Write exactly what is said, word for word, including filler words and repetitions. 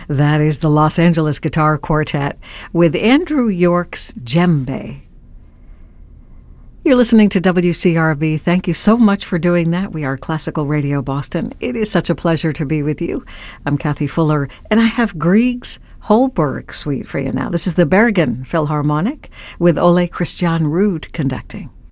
That is the Los Angeles Guitar Quartet with Andrew York's djembe. You're listening to W C R B. Thank you so much for doing that. We are Classical Radio Boston. It is such a pleasure to be with you. I'm Kathy Fuller, and I have Grieg's Holberg Suite for you now. This is the Bergen Philharmonic with Ole Christian Ruud conducting.